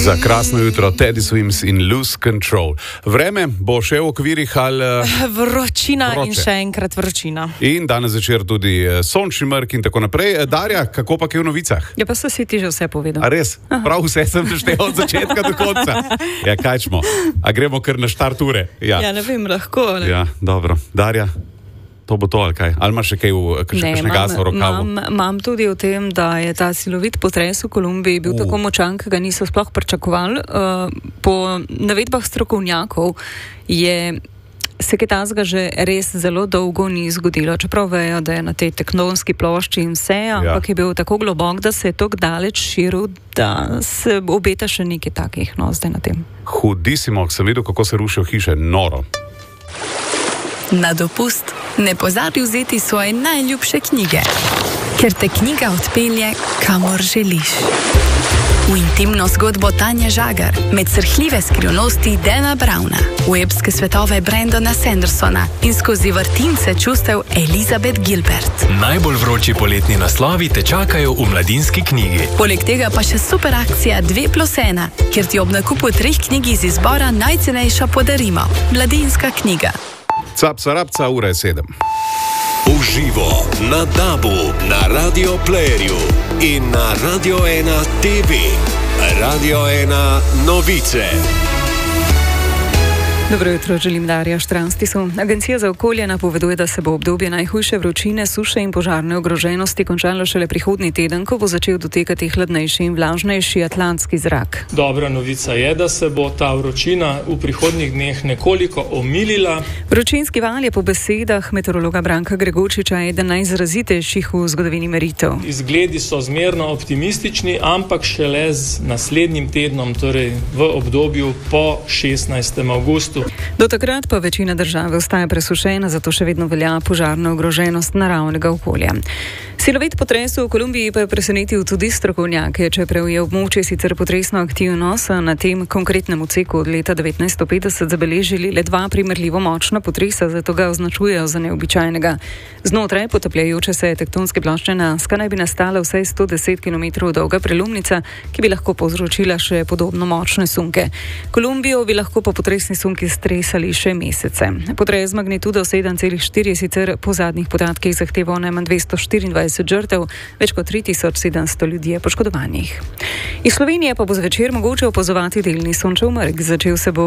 Za krasno jutro, Teddy Swims in Lose Control. Vreme bo še v okvirih ali... Vročina in še enkrat vročina. In danes večer tudi sončni mrk in tako naprej. Darja, kako pa je v novicah? Ja, pa si ti že vse povedal. A res? Prav vse sem štel od začetka do konca. Ja, kaj čmo? A gremo kar na štart ure? Ja, ne vem, lahko. Ne? Ja, dobro. Darja? To bo to ali kaj? Ali imaš še kaj kakšne gasa v rokavu? Imam tudi o tem, da je ta silovit potres v Kolumbiji bil tako močan, ki ga niso sploh pričakovali. Po navedbah strokovnjakov se kaj tazga že res zelo dolgo ni zgodilo, čeprav vejo, da je na tej tektonski plošči in vse, ampak je bil tako globok, da se je tako daleč širil, da se obeta še nekaj takih, no, zdaj na tem. Hudisimo, sem videl, kako se rušijo hiše, noro. Na dopust ne pozabi vzeti svoje najljubše knjige, ker te knjiga odpelje, kamor želiš. V intimno zgodbo Tanje Žagar, med srhljive skrivnosti Dana Browna, v epske svetove Brendana Sandersona in skozi vrtince čustev Elizabeth Gilbert. Najbolj vroči poletni naslovi te čakajo v Mladinski knjigi. Poleg tega pa še super akcija 2+1, kjer ti ob nakupu 3 knjig iz izbora najcenejša podarimo. Mladinska knjiga. Capca, rapca, ura je 7. Uživo na DAB-u, na Radio Playerju in na Radio 1 TV. Radio 1 novice. Dobro jutro, želim Darja Štranstisu. Agencija za okolje napoveduje, da se bo obdobje najhujše vročine, suše in požarne ogroženosti končalo šele prihodnji teden, ko bo začel dotekati hladnejši in vlažnejši atlantski zrak. Dobra novica je, da se bo ta vročina v prihodnjih dneh nekoliko omilila. Vročinski val je po besedah meteorologa Branka Gregorčiča eden najizrazitejših v zgodovini meritev. Izgledi so zmerno optimistični, ampak šele z naslednjim tednom, torej v obdobju po 16. avgustu. Do takrat pa večina države ostaja presušena, zato še vedno velja požarna ogroženost naravnega okolja. Silovit potres v Kolumbiji pa je presenetil tudi strokovnjake, čeprav je območje sicer potresno aktivno, so na tem konkretnem odseku od leta 1950 zabeležili le 2 primerljivo močna potresa, zato ga označujejo za neobičajnega. Znotraj potapljajoče se tektonske plošče Nazca naj bi nastala vsaj 110 km dolga prelomnica, ki bi lahko povzročila še podobno močne sunke. Kolumbijo bi lahko po potresni sunki stresali še mesece. Potres magnitudo 7,4 je sicer po zadnjih podatkih zahteval najmanj 224 žrtev, več kot 3700 ljudi je poškodovanih. Iz Slovenije pa bo zvečer mogoče opazovati delni sončev mrk. Začel se bo